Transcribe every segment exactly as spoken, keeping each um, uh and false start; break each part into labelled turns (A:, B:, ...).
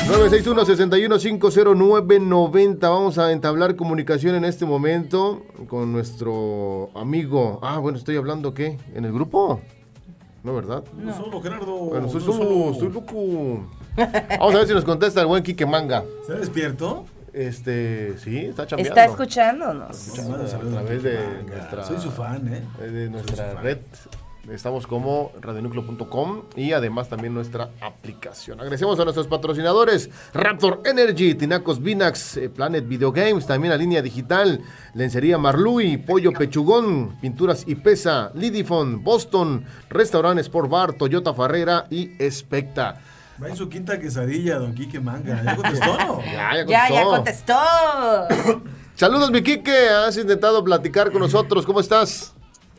A: nueve seis uno, seis uno cinco cero nueve nueve cero. Vamos a entablar comunicación en este momento con nuestro amigo. Ah, bueno, estoy hablando, ¿qué? ¿En el grupo? No, ¿verdad?
B: No, solo, Gerardo.
A: Bueno, soy
B: no
A: solo,
B: solo.
A: estoy loco. Vamos a ver si nos contesta el buen Quique Manga.
B: ¿Está despierto?
A: Este, sí, está chambeando.
C: Está escuchándonos.
A: Está escuchando a través de nuestra,
B: Soy su fan, ¿eh?
A: de nuestra red. Estamos como radionúcleo punto com y además también nuestra aplicación. Agradecemos a nuestros patrocinadores: Raptor Energy, Tinacos Vinax, eh, Planet Video Games, también la línea digital, Lencería Marlui, Pollo Pechugón, Pinturas y Pesa, Lidifon, Boston, Restaurant Sport Bar, Toyota Farrera y Especta.
B: Va en su quinta quesadilla, don Quique Manga. ¿Ya contestó, no?
A: Ya, ya
C: Ya,
A: contestó.
C: ya contestó.
A: Saludos, mi Quique. Has intentado platicar con nosotros. ¿Cómo estás?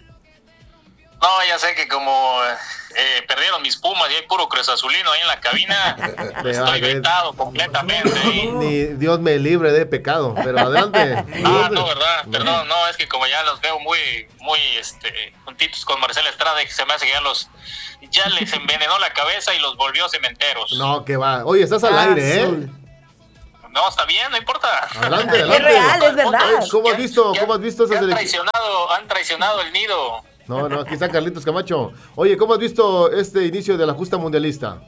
D: No, ya sé que como eh, perdieron mis Pumas y hay puro Cruz Azulino ahí en la cabina, estoy vetado completamente. ¿eh?
A: Ni Dios me libre de pecado, pero adelante.
D: Ah, no, verdad, perdón, no, es que como ya los veo muy, muy, este, juntitos con Marcela Estrada, que se me hace que ya los, ya les envenenó la cabeza y los volvió cementeros.
A: No, que va. Oye, estás al
C: Ah,
A: aire,
C: azul.
D: ¿eh? No, está bien, no importa.
A: Adelante, adelante.
C: Es real, es verdad.
A: Oye, ¿Cómo has visto,
D: Ya-
A: cómo has visto esa
D: ya han
A: selección?
D: traicionado, han traicionado el nido.
A: No, no, aquí está Carlitos Camacho. Oye, ¿cómo has visto este inicio de la justa mundialista?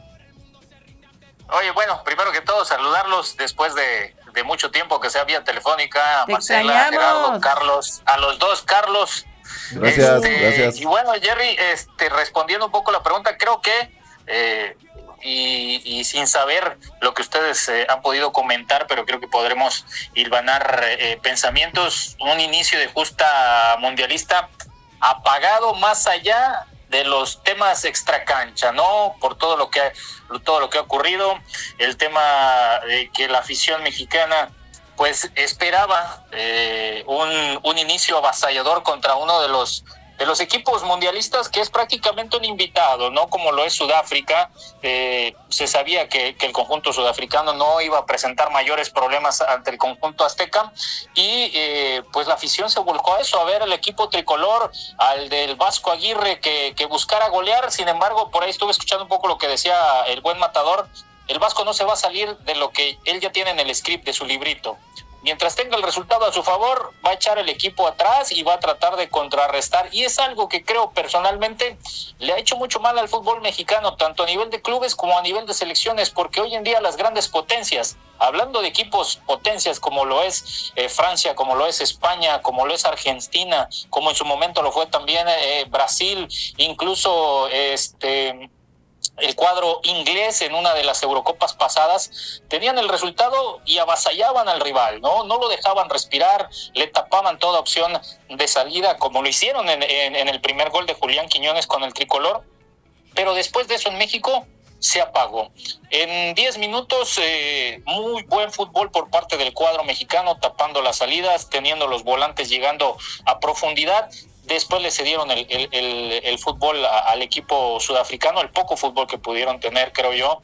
D: Oye, bueno, primero que todo, saludarlos después de, de mucho tiempo que sea vía telefónica, a
C: Te
D: Marcela,
C: extrañamos.
D: Gerardo, Carlos, a los dos Carlos.
E: Gracias,
D: Este,
E: gracias.
D: Y bueno, Jerry, este, respondiendo un poco la pregunta, creo que, eh, y, y sin saber lo que ustedes eh, han podido comentar, pero creo que podremos hilvanar eh, pensamientos, un inicio de justa mundialista apagado más allá de los temas extracancha, ¿no? Por todo lo que ha, todo lo que ha ocurrido, el tema de que la afición mexicana pues esperaba eh, un, un inicio avasallador contra uno de los de los equipos mundialistas que es prácticamente un invitado, ¿no? Como lo es Sudáfrica. Eh, se sabía que, que el conjunto sudafricano no iba a presentar mayores problemas ante el conjunto azteca y eh, pues la afición se volcó a eso, a ver el equipo tricolor, al del Vasco Aguirre que, que buscara golear. Sin embargo, por ahí estuve escuchando un poco lo que decía el buen Matador. El Vasco no se va a salir de lo que él ya tiene en el script de su librito. Mientras tenga el resultado a su favor, va a echar el equipo atrás y va a tratar de contrarrestar. Y es algo que creo personalmente le ha hecho mucho mal al fútbol mexicano, tanto a nivel de clubes como a nivel de selecciones, porque hoy en día las grandes potencias, hablando de equipos potencias como lo es eh, Francia, como lo es España, como lo es Argentina, como en su momento lo fue también eh, Brasil, incluso este... el cuadro inglés en una de las Eurocopas pasadas, tenían el resultado y avasallaban al rival, ¿no? No lo dejaban respirar, le tapaban toda opción de salida, como lo hicieron en, en, en el primer gol de Julián Quiñones con el tricolor, pero después de eso en México se apagó. En diez minutos, eh, muy buen fútbol por parte del cuadro mexicano, tapando las salidas, teniendo los volantes llegando a profundidad. Después le cedieron el, el, el, el fútbol a, al equipo sudafricano, el poco fútbol que pudieron tener, creo yo,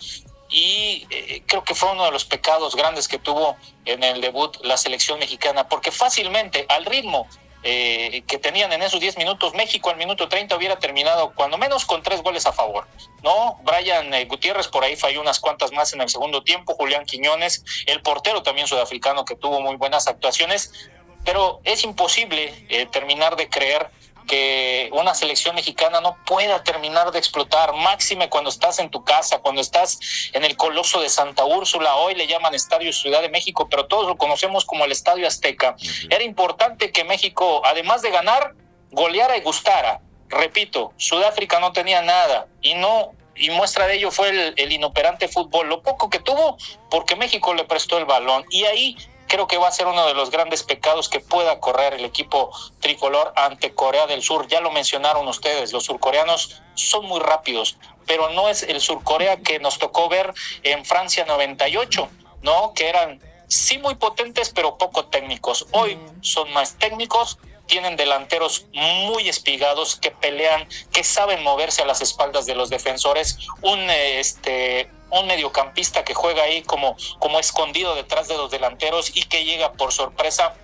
D: y eh, creo que fue uno de los pecados grandes que tuvo en el debut la selección mexicana, porque fácilmente al ritmo eh, que tenían en esos diez minutos, México al minuto treinta hubiera terminado cuando menos con tres goles a favor, ¿no? Brian eh, Gutiérrez por ahí falló unas cuantas más en el segundo tiempo, Julián Quiñones, el portero también sudafricano que tuvo muy buenas actuaciones. Pero es imposible eh, terminar de creer que una selección mexicana no pueda terminar de explotar, máxime cuando estás en tu casa, cuando estás en el Coloso de Santa Úrsula, hoy le llaman Estadio Ciudad de México, pero todos lo conocemos como el Estadio Azteca. Era importante que México, además de ganar, goleara y gustara. Repito, Sudáfrica no tenía nada y no... y muestra de ello fue el, el inoperante fútbol, lo poco que tuvo, porque México le prestó el balón, y ahí creo que va a ser uno de los grandes pecados que pueda correr el equipo tricolor ante Corea del Sur. Ya lo mencionaron ustedes, los surcoreanos son muy rápidos, pero no es el Surcorea que nos tocó ver en Francia noventa y ocho, ¿no? Que eran sí muy potentes, pero poco técnicos. Hoy son más técnicos, tienen delanteros muy espigados que pelean, que saben moverse a las espaldas de los defensores, un este un mediocampista que juega ahí como, como escondido detrás de los delanteros y que llega por sorpresa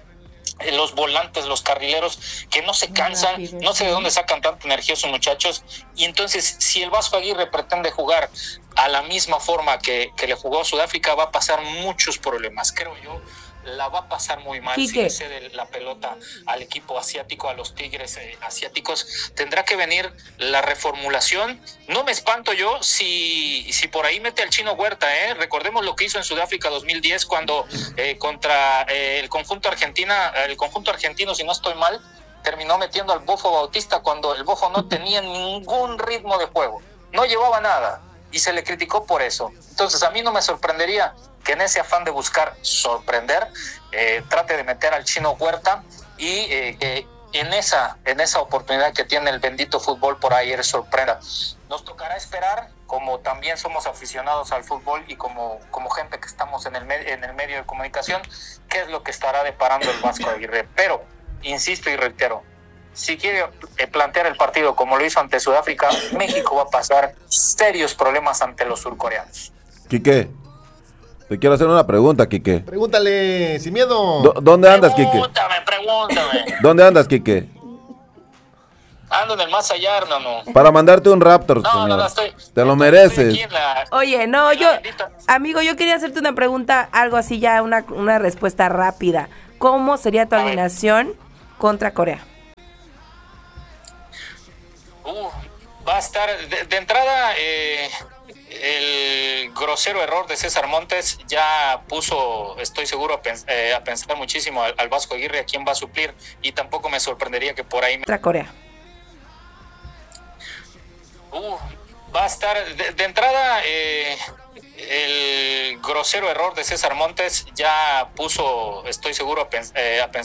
D: los volantes, los carrileros, que no se cansan, no sé de dónde sacan tanta energía esos muchachos, y entonces si el Vasco Aguirre pretende jugar a la misma forma que, que le jugó a Sudáfrica, va a pasar muchos problemas, creo yo. La va a pasar muy mal si le cede la pelota al equipo asiático, a los Tigres eh, asiáticos. Tendrá que venir la reformulación. No me espanto yo si, si por ahí mete al Chino Huerta. ¿eh? Recordemos lo que hizo en Sudáfrica dos mil diez cuando eh, contra eh, el conjunto argentina, el conjunto argentino, si no estoy mal, terminó metiendo al Bofo Bautista cuando el Bofo no tenía ningún ritmo de juego. No llevaba nada y se le criticó por eso. Entonces a mí no me sorprendería que en ese afán de buscar sorprender, eh, trate de meter al Chino Huerta y eh, que en esa, en esa oportunidad que tiene el bendito fútbol por ahí, eres sorprenda. Nos tocará esperar, como también somos aficionados al fútbol y como, como gente que estamos en el, med- en el medio de comunicación, qué es lo que estará deparando el Vasco Aguirre. Pero, insisto y reitero, si quiere eh, plantear el partido como lo hizo ante Sudáfrica, México va a pasar serios problemas ante los surcoreanos.
E: Quique, te quiero hacer una pregunta, Quique.
A: Pregúntale, sin miedo.
E: Do- ¿Dónde andas, Quique?
D: Pregúntame, pregúntame.
E: ¿Dónde andas, Quique?
D: Ando en el más allá, hermano.
E: Para mandarte un Raptor,
D: No,
E: señor.
D: no, no, estoy...
E: Te lo
D: estoy
E: mereces.
D: aquí en la-
C: Oye, no,
D: en la
C: yo,
D: bendita-
C: amigo, yo quería hacerte una pregunta, algo así ya, una, una respuesta rápida. ¿Cómo sería tu
D: A ver.
C: alineación contra Corea?
D: Uh, va a estar... De, de entrada, eh, el grosero error de César Montes ya puso, estoy seguro, a, pens- eh, a pensar muchísimo al, al Vasco Aguirre a quién va a suplir, y tampoco me sorprendería que por ahí... Me...
C: Contra Corea.
D: Uh, va a estar... De, de entrada, eh, el grosero error de César Montes ya puso, estoy seguro, a, pens- eh, a pensar